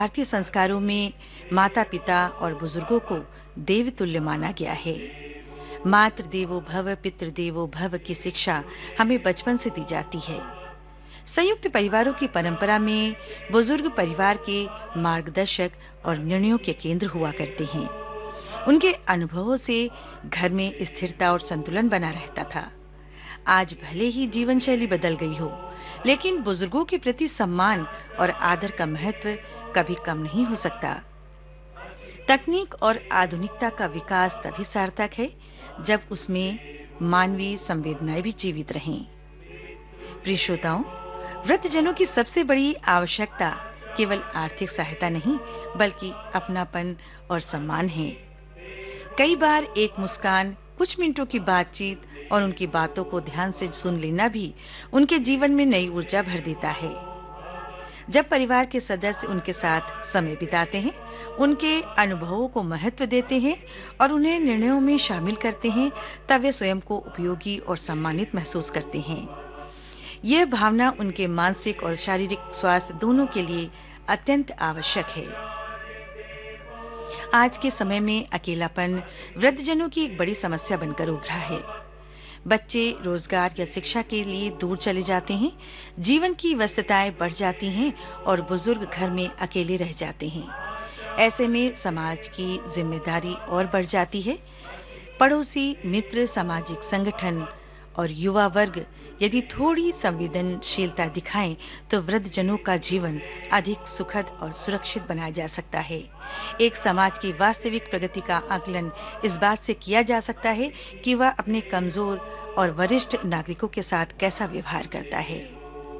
भारतीय संस्कारों में माता पिता और बुजुर्गों को देवतुल्य माना गया है। मातृ देवो भव पितृ देवो भव की शिक्षा हमें बचपन से दी जाती है। संयुक्त परिवारों की परंपरा में बुजुर्ग परिवार के मार्गदर्शक और निर्णयों के केंद्र हुआ करते हैं। उनके अनुभवों से घर में स्थिरता और संतुलन बना रहता था। आज भले ही जीवन शैली बदल गई हो, लेकिन बुजुर्गों के प्रति सम्मान और आदर का महत्व कभी कम नहीं हो सकता। तकनीक और आधुनिकता का विकास तभी सार्थक है जब उसमें मानवीय संवेदनाएं भी जीवित रहें। प्रिय श्रोताओं, वृद्धजनों की सबसे बड़ी आवश्यकता केवल आर्थिक सहायता नहीं, बल्कि अपनापन और सम्मान है। कई बार एक मुस्कान, कुछ मिनटों की बातचीत और उनकी बातों को ध्यान से सुन लेना भी उनके जीवन में नई ऊर्जा भर देता है। जब परिवार के सदस्य उनके साथ समय बिताते हैं, उनके अनुभवों को महत्व देते हैं और उन्हें निर्णयों में शामिल करते हैं, तब वे स्वयं को उपयोगी और सम्मानित महसूस करते हैं। यह भावना उनके मानसिक और शारीरिक स्वास्थ्य दोनों के लिए अत्यंत आवश्यक है। आज के समय में अकेलापन वृद्धजनों की एक बड़ी समस्या बनकर उभरा है। बच्चे रोजगार या शिक्षा के लिए दूर चले जाते हैं, जीवन की व्यस्तताएं बढ़ जाती हैं और बुजुर्ग घर में अकेले रह जाते हैं। ऐसे में समाज की जिम्मेदारी और बढ़ जाती है। पड़ोसी, मित्र, सामाजिक संगठन और युवा वर्ग यदि थोड़ी संवेदनशीलता दिखाएं तो वृद्धजनों का जीवन अधिक सुखद और सुरक्षित बनाया जा सकता है। एक समाज की वास्तविक प्रगति का आकलन इस बात से किया जा सकता है कि वह अपने कमजोर और वरिष्ठ नागरिकों के साथ कैसा व्यवहार करता है।